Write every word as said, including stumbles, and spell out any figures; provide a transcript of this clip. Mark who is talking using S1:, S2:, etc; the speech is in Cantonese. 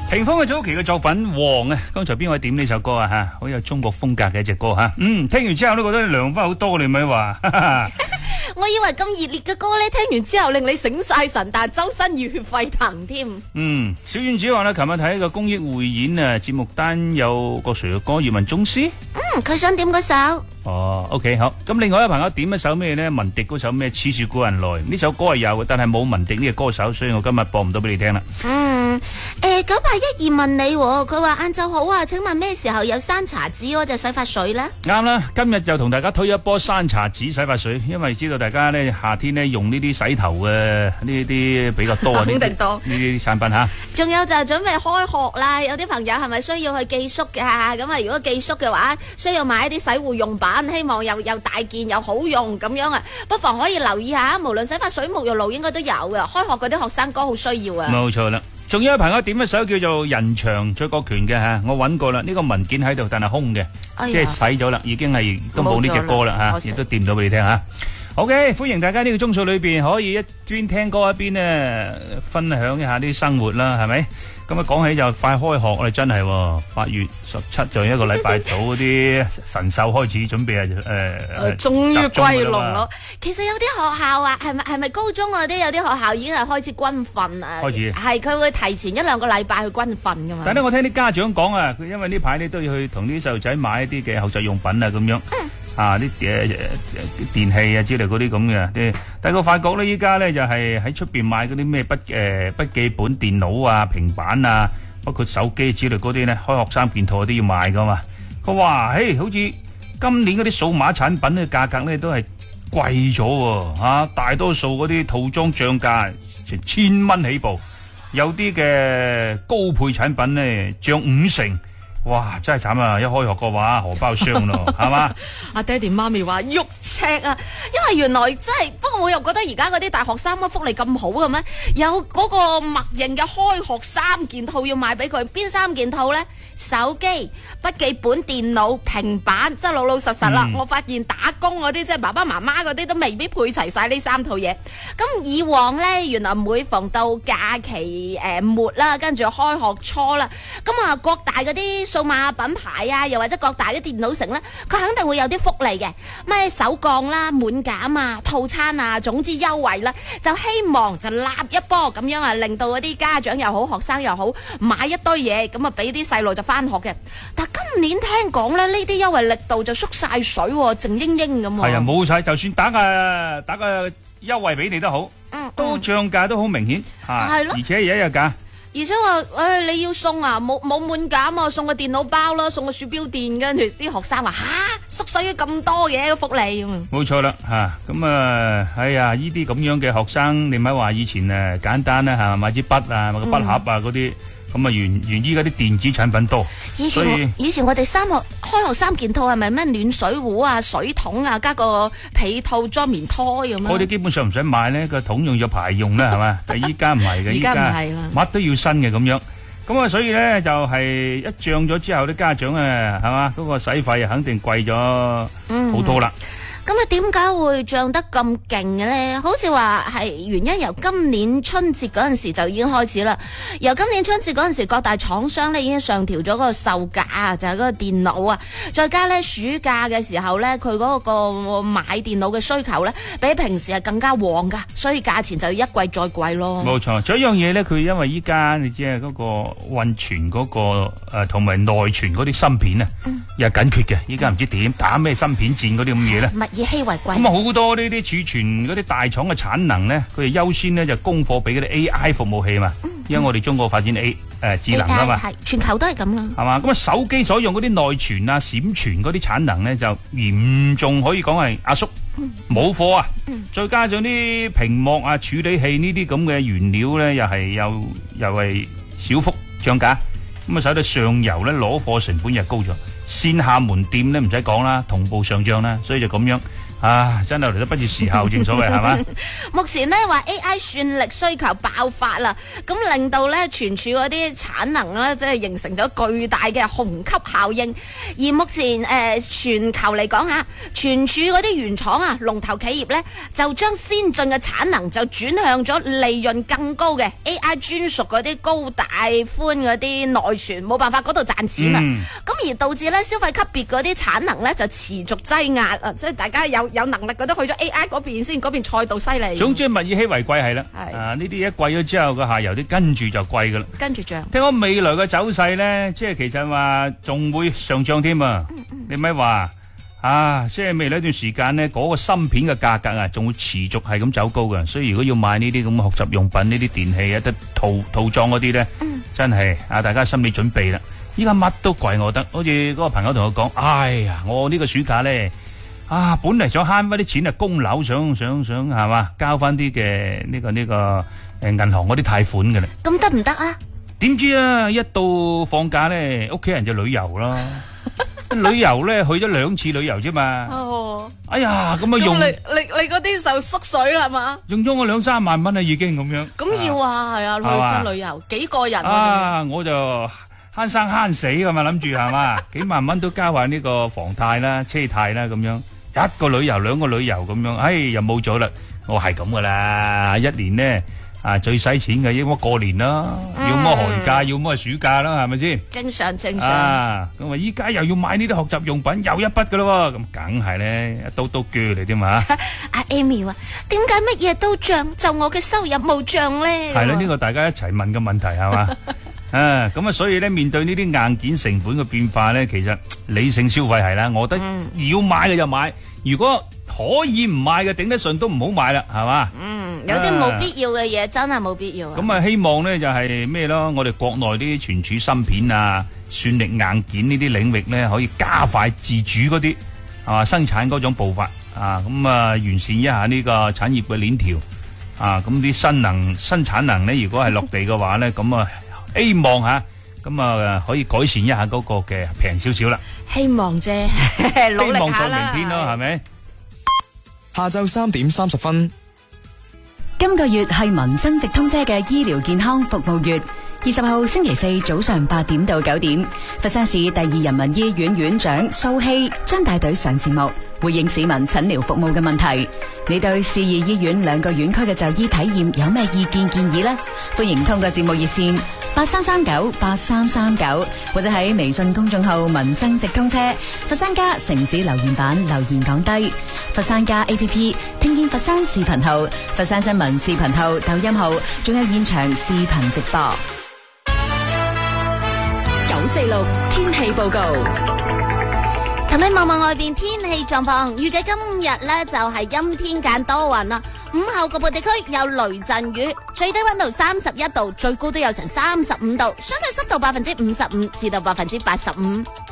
S1: 屏風嘅早期嘅作品《黃》啊，剛才邊位點呢首歌啊？吓，好有中國風格嘅一隻歌吓。嗯，聽完之後都覺得涼翻好多，你咪話？
S2: 我以為咁熱烈嘅歌咧，聽完之後令你醒晒神，但係周身熱血沸騰添。
S1: 嗯，小丸子話咧，琴日睇個公益匯演啊，節目單有個誰嘅歌，葉問宗師。
S2: 嗯，佢想點嗰首。
S1: 哦 ，OK 好。咁另外一位朋友點一首咩咧？文迪嗰首咩？似是故人來呢首歌係有嘅，但係冇文迪呢個歌手，所以我今日播唔到俾你聽啦。
S2: 嗯，誒，九八一二問你，佢話晏晝好啊，請問咩時候有山茶子嗰隻洗髮水咧？
S1: 啱啦，今日就同大家推一波山茶子洗髮水，因為知道大家咧夏天咧用呢啲洗頭嘅呢啲比較多啊，
S2: 肯定多
S1: 呢啲產品吓。
S2: 仲有就係準備開學啦，有啲朋友係咪需要去寄宿噶？咁啊，如果寄宿嘅話，需要買一啲洗護用品。希望又又大件又好用咁樣啊，不妨可以留意下，無論洗髮水、沐浴露應該都有嘅。開學嗰啲學生哥好需要啊。
S1: 冇錯啦，仲有一朋友點一首叫做《人長蔡國權》嘅吓，我揾過啦，呢個文件喺度，但係空嘅，即係洗咗啦，已經係都冇呢隻歌啦吓，亦都掂唔到俾你聽吓。OK，歡迎大家呢個鐘數裏邊可以一邊聽歌一邊咧分享一下啲生活啦，係咪？咁啊講起就快開學，我哋真係八月十七就一個禮拜到嗰啲神獸開始準備啊誒，
S2: 終於歸籠咯。其實有啲學校啊，係咪係咪高中嗰啲有啲學校已經係開始軍訓啊？開始係佢會提前一兩個禮拜去軍訓噶嘛？
S1: 但係咧，我聽啲家長講啊，佢因為呢排咧都要去同啲細路仔買一啲嘅學習用品啊，咁樣。嗯啊！啲誒誒電器啊之類嗰啲咁嘅，啲但係我發覺咧，依家咧就係喺出邊買嗰啲咩筆誒筆記本電腦啊、平板啊，包括手機之類嗰啲咧，開學三件套都要買噶嘛。佢話：嘿，好似今年嗰啲數碼產品嘅價格咧都係貴咗喎，嚇！大多數嗰啲套裝漲價成千蚊起步，有啲嘅高配產品咧漲五成。哇！真係慘啊！一開學嘅話，荷包傷咯，係嘛？
S2: 阿爹哋媽咪話肉赤啊，因為原來真係，不過我又覺得而家嗰啲大學生乜福利咁好嘅咩？有嗰個默認嘅開學三件套要買俾佢，邊三件套呢？手機、筆記本電腦、平板，即係老老實實啦。嗯、我發現打工嗰啲，即係爸爸媽媽嗰啲，都未必配齊晒呢三套嘢。咁以往呢，原來每逢到假期誒末啦，跟住開學初啦，咁啊各大嗰啲數碼品牌啊，又或者各大啲電腦城呢，佢肯定會有啲福利嘅，咩首降啦、滿減啊、套餐啊，總之優惠啦，就希望就立一波咁樣啊，令到嗰啲家長又好、學生又好買一堆嘢，咁啊俾啲細路就翻學嘅。但今年聽講咧，呢啲優惠力度就縮晒水，靜英英咁。
S1: 係啊，冇晒，就算打個打個優惠俾你都好，嗯，都漲價都好明顯吓，係咯，而且而家有價。
S2: 而且話誒，你要送啊，冇冇滿減啊，送個電腦包啦，送個鼠標墊，跟住啲學生話吓縮水咗咁多嘅福利咁啊。冇
S1: 錯啦吓，咁啊，哎呀，呢啲咁樣嘅學生，你咪話以前誒簡單啦吓，買支筆啊，買個筆盒啊嗰啲。咁啊，原原依家啲電子產品多，
S2: 以前以前我哋三學開學三件套係咪咩暖水壺啊、水桶啊，加個被套裝棉胎咁樣？
S1: 我哋基本上唔使買咧，個桶用咗排用啦，係嘛？但係依家唔係嘅，依家乜都要新嘅咁樣。咁啊，所以咧就係一漲咗之後，啲家長啊，係嘛，嗰個使費啊肯定貴咗好多啦。
S2: 咁啊，點解會漲得咁勁嘅咧？好似話係原因由今年春節嗰陣時就已經開始啦。由今年春節嗰陣時，各大廠商咧已經上調咗嗰個售價啊，就係、是、嗰個電腦啊。再加咧暑假嘅時候咧，佢嗰個買電腦嘅需求咧，比平時係更加旺噶，所以價錢就要一貴再貴咯。
S1: 冇錯，仲有一樣嘢咧，佢因為依家你知啊，嗰個運存嗰個誒同埋內存嗰啲芯片啊，嗯、又緊缺嘅。依家唔知點打咩芯片戰嗰啲咁嘢咧。
S2: 以稀為貴。
S1: 咁啊，好多呢啲儲存嗰啲大廠嘅產能咧，佢哋優先咧就供貨俾嗰啲 A I 服務器嘛。嗯、因為我哋中國發展 A 誒、呃、智能啊嘛，
S2: 係全球都係咁啊。
S1: 係嘛？咁啊，手機所用嗰啲內存啊、閃存嗰啲產能咧，就嚴重可以講係壓縮，冇貨、嗯、啊。嗯、再加上啲屏幕啊、處理器呢啲咁嘅原料咧，又係又又係小幅漲價，咁啊，使到上游咧攞貨成本又高咗。線下門店咧唔使講啦，同步上漲啦，所以就咁樣啊，真係嚟得不似時候，正所謂係嘛？
S2: 目前呢話 A I 算力需求爆發啦，咁令到咧存儲嗰啲產能咧，即係形成咗巨大嘅虹吸效應。而目前誒、呃、全球嚟講嚇，存儲嗰啲原廠啊，龍頭企業咧就將先進嘅產能就轉向咗利潤更高嘅 A I 專屬嗰啲高大寬嗰啲內存，冇辦法嗰度賺錢啊！咁、嗯、而導致咧消費級別嗰啲產能咧就持續擠壓啊！即係大家有有能力嗰啲去咗 A I 嗰邊先，嗰邊賽道犀利。總之
S1: 物以稀為貴係啦，啊呢啲一貴咗之後個下游啲跟住就貴噶啦，
S2: 跟住漲。
S1: 聽講未來嘅走勢咧，即係其實話仲會上漲添啊！嗯嗯你咪話啊，即係未來一段時間呢，嗰、嗰個芯片嘅價格啊，仲會持續係咁走高嘅。所以如果要買呢啲咁嘅學習用品、呢啲電器啊、得套套裝嗰啲咧，嗯、真係啊，大家心理準備啦。依家乜都貴，我覺得。好似嗰個朋友同我講，哎呀，我呢個暑假咧啊，本嚟想慳翻啲錢啊，供樓，想想想係嘛，交翻啲嘅呢個呢、呢個誒銀行嗰啲貸款嘅啦。
S2: 咁得唔得啊？點
S1: 知啊，一到放假咧，屋企人就旅遊啦。旅遊咧去咗兩次旅遊啫嘛，哦，哎呀，咁啊用
S2: 你你你嗰啲就縮水啦係嘛？
S1: 用咗我兩三萬蚊啦已經咁樣。
S2: 咁要啊，係啊，去親旅遊幾個人
S1: 啊，我就慳生慳死咁嘛，諗住係嘛，幾萬蚊都交埋呢個房貸啦、車貸啦咁樣，一個旅遊兩個旅遊咁樣，唉又冇咗啦。我係咁噶啦，一年呢。啊，最使錢嘅，要麼過年啦，嗯、要麼寒假，要麼暑假啦，係咪先？
S2: 正常正常。
S1: 啊，咁啊，依家又要買呢啲學習用品，又一筆噶咯，咁梗係咧，一刀刀鋸嚟添嘛。
S2: 阿 Amy 話：點解乜嘢都漲，就我嘅收入冇漲咧？
S1: 係啦，呢個大家一齊問嘅問題係嘛？啊，咁啊，所以咧，面對呢啲硬件成本嘅變化咧，其實理性消費係啦，我覺得要買嘅就買，如果可以唔買嘅頂得順都唔好買啦，係嘛？
S2: 嗯，有啲冇必要嘅嘢真係冇必要。
S1: 咁啊，希望咧就係咩咯？我哋國內啲存儲芯片啊、算力硬件呢啲領域咧，可以加快自主嗰啲係嘛生產嗰種步伐啊，咁啊完善一下呢個產業嘅鏈條啊，咁啲新能新產能咧，如果係落地嘅話咧，咁啊希望吓咁啊可以改善一下嗰個嘅平少少啦。希望啫，努力下啦。希望在明天咯，係咪？
S3: 下晝三點三十分，
S4: 今個月係民生直通車嘅醫療健康服務月。二十號星期四早上八點到九點，佛山市第二人民醫院院長蘇希將帶隊上節目，回應市民診療服務嘅問題。你對市二醫院兩個院區嘅就醫體驗有咩意見建議呢？歡迎通過節目熱線八三三九八三三九，或者喺微信公眾號民生直通車佛山家城市留言板留言講低。佛山家 A P P 聽見佛山視頻號、佛山新聞視頻號、抖音號，仲有現場視頻直播。九四六天氣報告。
S2: 同你望望外邊天氣狀況，預計今日呢就係陰天間多雲啦。午後局部地區有雷陣雨，最低溫度三十一度，最高都有成三十五度，相對濕度百分之五十五至到百分之八十五。